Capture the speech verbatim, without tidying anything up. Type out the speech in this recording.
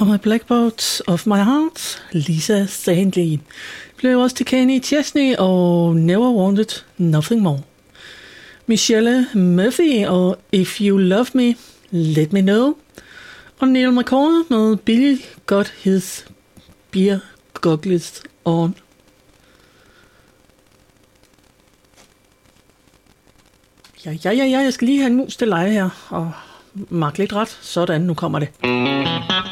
On the Blackboard of My Heart, Lisa Stanley. Blev også til Kenny Chesney og Never Wanted Nothing More. Michelle Murphy og If You Love Me, Let Me Know. Og Neil McCall med Billy Got His Beer Goggles On. Ja, ja, ja, ja, jeg skal lige have en mus til leje her og mark lidt ret. Sådan, nu kommer det.